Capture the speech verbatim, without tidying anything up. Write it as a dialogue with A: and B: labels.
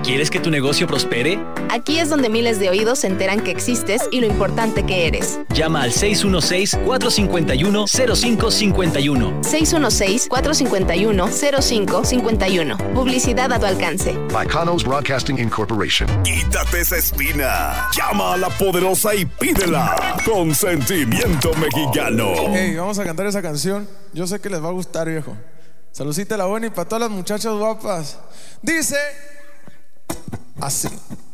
A: ¿Quieres que tu negocio prospere?
B: Aquí es donde miles de oídos se enteran que existes y lo importante que eres.
A: Llama al seis uno seis, cuatro cinco uno, cero cinco cinco uno.
B: seis uno seis, cuatro cinco uno, cero cinco cinco uno. Publicidad a tu alcance.
C: Bacanos Broadcasting Incorporation.
D: Quítate esa espina. Llama a la poderosa y pídela. Consentimiento mexicano.
E: Hey, vamos a cantar esa canción. Yo sé que les va a gustar, viejo. Saludcita la buena y para todas las muchachas guapas. Dice así.